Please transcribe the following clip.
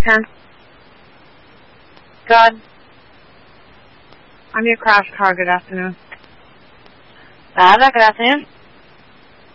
Ken. Good. I'm your crash car. Good afternoon. Good afternoon.